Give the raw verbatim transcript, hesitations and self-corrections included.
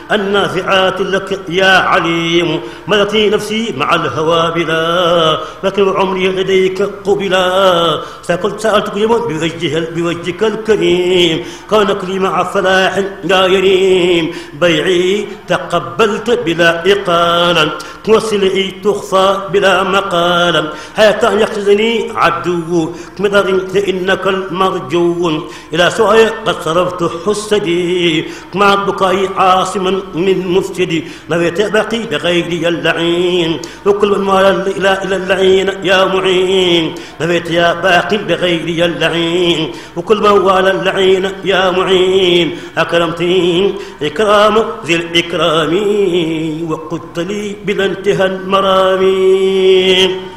النافعات لك يا عليم. ملتي نفسي مع الهوى بلا لكن عمري لديك قبلا. سألت سألتك يوم بوجه بوجهك الكريم كونك لي مع فلاح لا يريم. بيعي تقبلت بلا إقالا وصلي تخفى بلا مقالا. حتى أن يقصدني عدو مدر فإنك المرجو. إلى سوء قد صرفت حسدي مع البكاء عاصما من مفسدي. نويت بقي بغيري اللعين وكل من مال إلى إلى اللعين يا معين. نويت يا باقي بغيري اللعين وكل من والى اللعين يا معين. أكرمتني إكرام ذي الإكرام وقلت لي بلا انتهى المرامي.